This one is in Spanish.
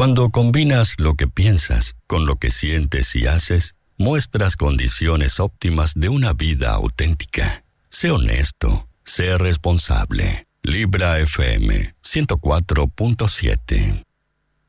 Cuando combinas lo que piensas con lo que sientes y haces, muestras condiciones óptimas de una vida auténtica. Sé honesto, sé responsable. Libra FM 104.7